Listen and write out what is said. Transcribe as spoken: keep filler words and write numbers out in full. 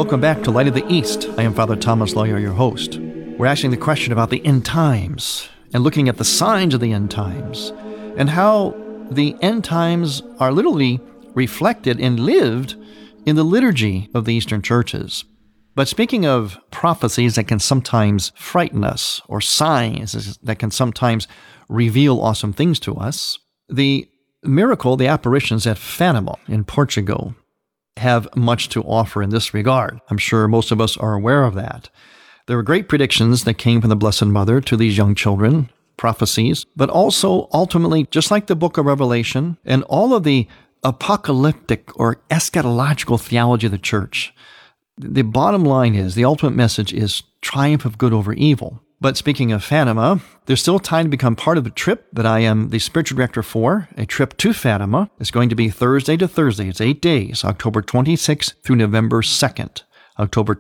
Welcome back to Light of the East. I am Father Thomas Loya, your host. We're asking the question about the end times and looking at the signs of the end times and how the end times are literally reflected and lived in the liturgy of the Eastern churches. But speaking of prophecies that can sometimes frighten us, or signs that can sometimes reveal awesome things to us, the miracle, the apparitions at Fatima in Portugal have much to offer in this regard. I'm sure most of us are aware of that. There were great predictions that came from the Blessed Mother to these young children, prophecies, but also ultimately, just like the book of Revelation and all of the apocalyptic or eschatological theology of the church, the bottom line is, the ultimate message is triumph of good over evil. But speaking of Fatima, there's still time to become part of a trip that I am the spiritual director for. A trip to Fatima is going to be Thursday to Thursday. It's eight days, October twenty-sixth through November second. October